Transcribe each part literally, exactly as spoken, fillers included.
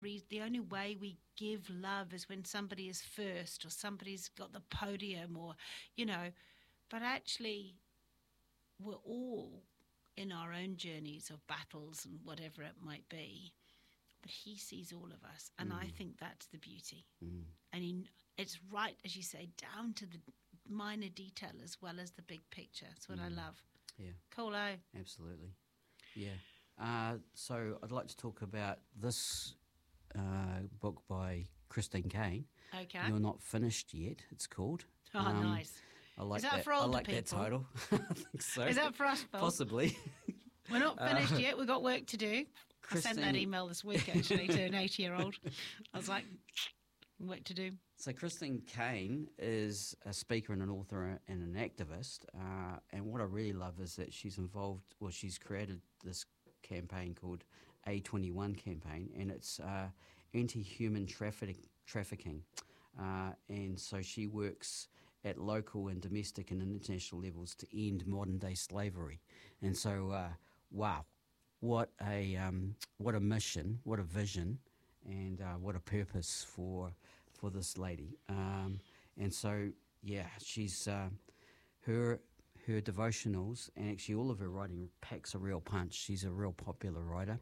The only way we give love is when somebody is first or somebody's got the podium or, you know, but actually we're all in our own journeys of battles and whatever it might be. But he sees all of us, and mm. I think that's the beauty. Mm. And he, it's right, as you say, down to the minor detail as well as the big picture. That's what mm. I love. Yeah. Cool, eh? Absolutely. Yeah. Uh, so I'd like to talk about this uh, book by Christine Caine. Okay. You're Not Finished Yet, it's called. Oh, um, nice. I like Is that, that for older I like people? that title. I think so. Is that for us, Paul? Possibly. We're not finished uh, yet. We've got work to do. Christine, I sent that email this week, actually, to an eighty-year-old. I was like, work to do. So Christine Caine is a speaker and an author and an activist. Uh, and what I really love is that she's involved, well, she's created this campaign called A twenty-one campaign, and it's uh, anti-human traffic, trafficking. Uh, and so she works at local and domestic and international levels to end modern-day slavery. And so, uh, wow, what a um, what a mission, what a vision, and uh, what a purpose for for this lady. Um, and so, yeah, she's uh, her her devotionals and actually all of her writing packs a real punch. She's a real popular writer,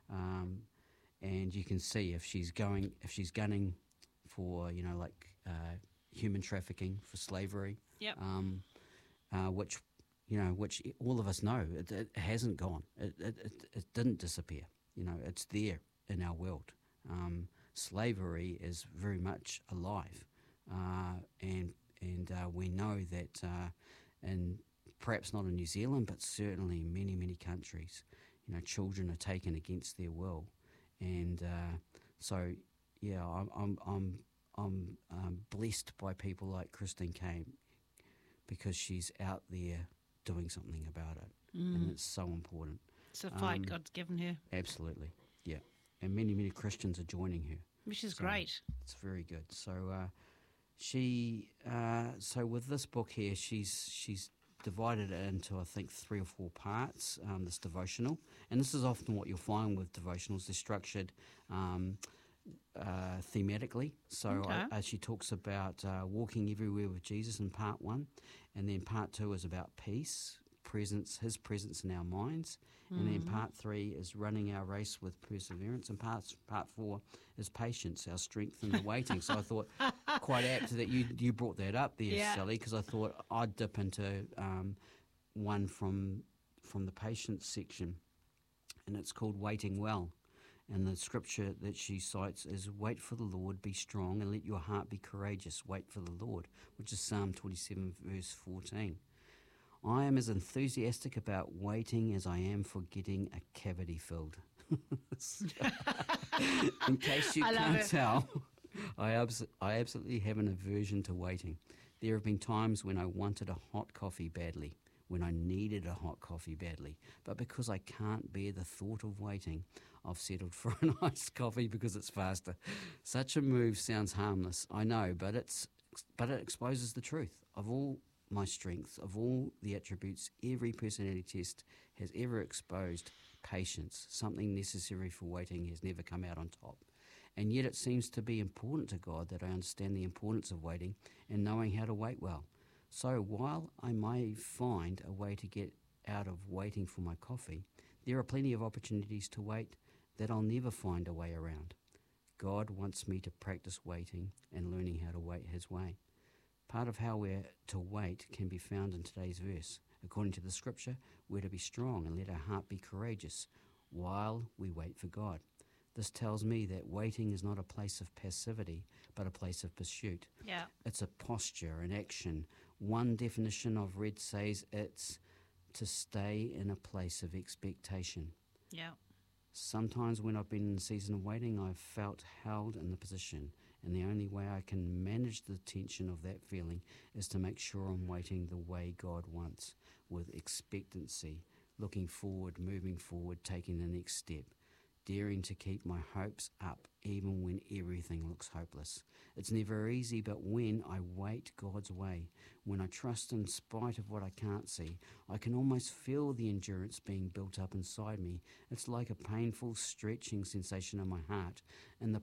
um, and you can see if she's going if she's gunning for you know like. Uh, human trafficking, for slavery, yep. um, uh, which you know, which all of us know it, it hasn't gone. It, it, it, it didn't disappear. You know, it's there in our world. Um, slavery is very much alive, uh, and and uh, we know that, uh, in perhaps not in New Zealand, but certainly in many many countries, you know, children are taken against their will, and uh, so yeah, I'm I'm. I'm I'm um, blessed by people like Christine Caine because she's out there doing something about it, mm. and it's so important. It's a fight um, God's given her. Absolutely, yeah. And many, many Christians are joining her. Which is so great. It's very good. So uh, she, uh, so with this book here, she's she's divided it into, I think, three or four parts, um, this devotional. And this is often what you'll find with devotionals. They're structured Um, Uh, thematically. So okay. uh, she talks about uh, walking everywhere with Jesus in part one, and then part two is about peace, presence, his presence in our minds, mm. and then part three is running our race with perseverance, and part part four is patience, our strength in the waiting. So I thought quite apt that you you brought that up there, yeah. Sally, because I thought I'd dip into um, one from from the patience section, and it's called Waiting Well. And the scripture that she cites is, wait for the Lord, be strong, and let your heart be courageous. Wait for the Lord, which is Psalm twenty-seven, verse fourteen. I am as enthusiastic about waiting as I am for getting a cavity filled. In case you I can't tell, I, abs- I absolutely have an aversion to waiting. There have been times when I wanted a hot coffee badly, when I needed a hot coffee badly. But because I can't bear the thought of waiting, I've settled for an iced coffee because it's faster. Such a move sounds harmless, I know, but it's but it exposes the truth. Of all my strengths, of all the attributes every personality test has ever exposed, patience, something necessary for waiting, has never come out on top. And yet it seems to be important to God that I understand the importance of waiting and knowing how to wait well. So while I may find a way to get out of waiting for my coffee, there are plenty of opportunities to wait that I'll never find a way around. God wants me to practice waiting and learning how to wait his way. Part of how we're to wait can be found in today's verse. According to the scripture, we're to be strong and let our heart be courageous while we wait for God. This tells me that waiting is not a place of passivity, but a place of pursuit. Yeah. It's a posture, an action. One definition I've read says it's to stay in a place of expectation. Yeah. Sometimes when I've been in a season of waiting, I've felt held in the position, and the only way I can manage the tension of that feeling is to make sure I'm waiting the way God wants, with expectancy, looking forward, moving forward, taking the next step. daring to keep my hopes up even when everything looks hopeless. It's never easy, but when I wait God's way, when I trust in spite of what I can't see, I can almost feel the endurance being built up inside me. It's like a painful stretching sensation in my heart, and the